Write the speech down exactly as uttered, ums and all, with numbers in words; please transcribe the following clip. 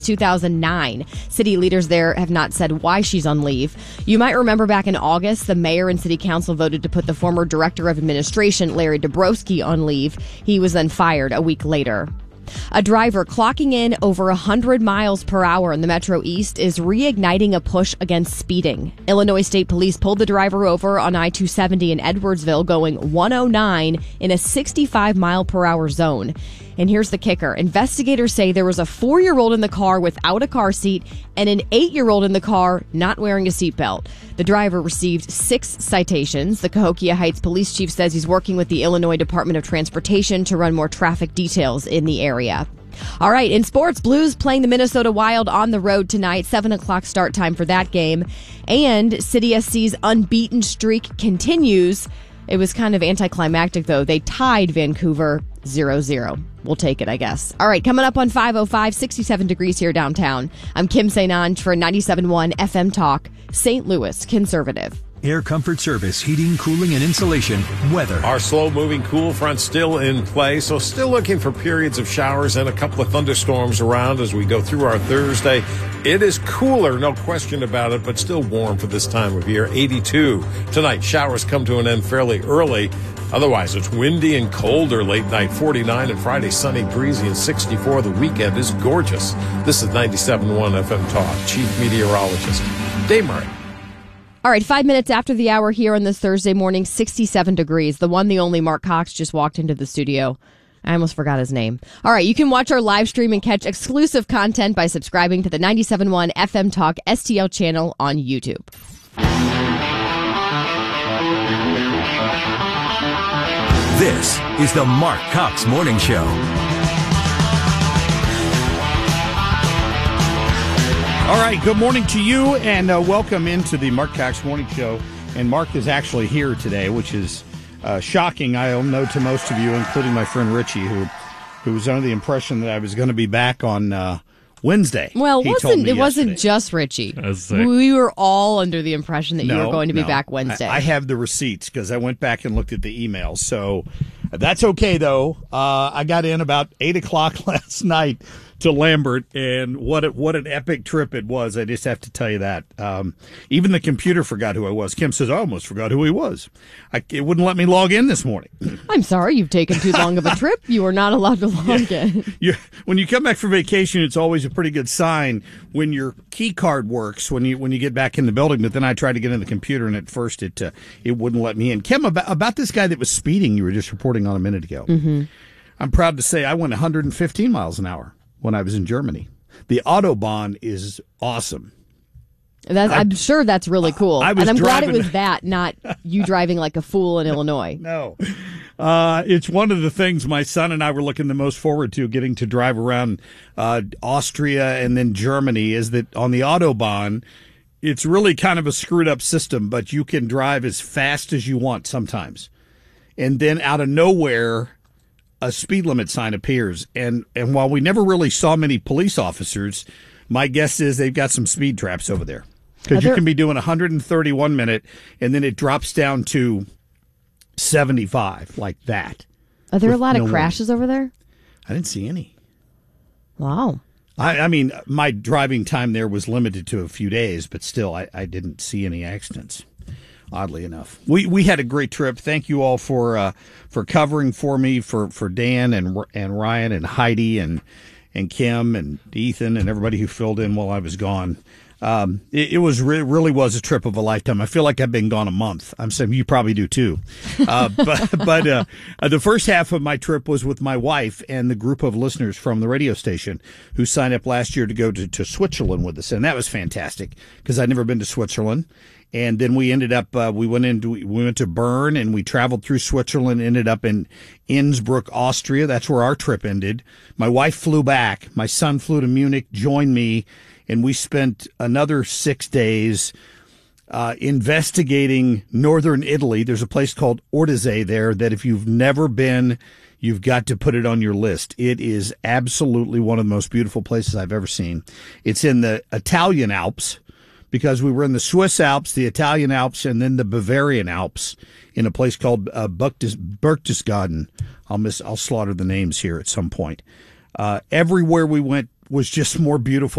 two thousand nine. City leaders there have not said why she's on leave. You might remember back in August, the mayor and city council voted to put the former director of administration, Larry Dabrowski, on leave. He was then fired a week later. A driver clocking in over one hundred miles per hour in the Metro East is reigniting a push against speeding. Illinois State Police pulled the driver over on I two seventy in Edwardsville going one oh nine in a sixty-five mile per hour zone. And here's the kicker. Investigators say there was a four-year-old in the car without a car seat and an eight-year-old in the car not wearing a seatbelt. The driver received six citations. The Cahokia Heights police chief says he's working with the Illinois Department of Transportation to run more traffic details in the area. All right, in sports, Blues playing the Minnesota Wild on the road tonight. seven o'clock start time for that game. And City S C's unbeaten streak continues. It was kind of anticlimactic, though. They tied Vancouver zero zero. We'll take it, I guess. All right, coming up on five oh five, sixty-seven degrees here downtown. I'm Kim Saint Ange for ninety-seven point one F M Talk, Saint Louis Conservative. Air Comfort Service, heating, cooling, and insulation, weather. Our slow-moving cool front still in play, so still looking for periods of showers and a couple of thunderstorms around as we go through our Thursday. It is cooler, no question about it, but still warm for this time of year, eighty-two. Tonight, showers come to an end fairly early. Otherwise, it's windy and colder late night, forty-nine, and Friday sunny, breezy, and sixty-four. The weekend is gorgeous. This is ninety-seven point one F M Talk. Chief Meteorologist Dave Murray. All right, five minutes after the hour here on this Thursday morning, sixty-seven degrees. The one, the only Mark Cox just walked into the studio. I almost forgot his name. All right, you can watch our live stream and catch exclusive content by subscribing to the ninety-seven point one F M Talk S T L channel on YouTube. This is the Mark Cox Morning Show. All right, good morning to you, and uh, welcome into the Mark Cox Morning Show. And Mark is actually here today, which is uh, shocking, I know, to most of you, including my friend Richie, who who was under the impression that I was going to be back on uh, Wednesday. Well, it He wasn't told me it wasn't yesterday. just Richie. We were all under the impression that you No, were going to be no. back Wednesday. I, I have the receipts because I went back and looked at the emails. So that's okay, though. Uh, I got in about eight o'clock last night to Lambert, and what a, what an epic trip it was. I just have to tell you that. Um, even the computer forgot who I was. Kim says, I almost forgot who he was. I, it wouldn't let me log in this morning. I'm sorry, you've taken too long of a trip. You are not allowed to log Yeah. in. You, when you come back from vacation, it's always a pretty good sign when your key card works when you when you get back in the building. But then I tried to get in the computer, and at first it uh, it wouldn't let me in. Kim, about, about this guy that was speeding, you were just reporting on a minute ago. Mm-hmm. I'm proud to say I went one hundred fifteen miles an hour when I was in Germany. The Autobahn is awesome. That's, I'm sure that's really cool. I was and I'm glad it driving- was that, not you driving like a fool in Illinois. No. Uh, it's one of the things my son and I were looking the most forward to, getting to drive around uh, Austria and then Germany, is that on the Autobahn, it's really kind of a screwed up system, but you can drive as fast as you want sometimes. And then out of nowhere, a speed limit sign appears. And, and while we never really saw many police officers, my guess is they've got some speed traps over there. Because you can be doing one hundred thirty-one minute, and then it drops down to seventy-five, like that. Are there a With lot no of crashes over there? I didn't see any. Wow. I, I mean, my driving time there was limited to a few days, but still, I, I didn't see any accidents. Oddly enough, we we had a great trip. Thank you all for uh, for covering for me, for, for Dan and and Ryan and Heidi and and Kim and Ethan and everybody who filled in while I was gone. Um, it, it was re- really was a trip of a lifetime. I feel like I've been gone a month. I'm saying you probably do too. Uh, but but uh, the first half of my trip was with my wife and the group of listeners from the radio station who signed up last year to go to, to Switzerland with us, and that was fantastic because I'd never been to Switzerland. And then we ended up, uh, we went into, we went to Bern and we traveled through Switzerland, ended up in Innsbruck, Austria. That's where our trip ended. My wife flew back. My son flew to Munich, joined me, and we spent another six days, uh, investigating northern Italy. There's a place called Ortisei there that if you've never been, you've got to put it on your list. It is absolutely one of the most beautiful places I've ever seen. It's in the Italian Alps, because we were in the Swiss Alps, the Italian Alps, and then the Bavarian Alps in a place called uh, Berchtesgaden. I'll miss, I'll slaughter the names here at some point. Uh, everywhere we went was just more beautiful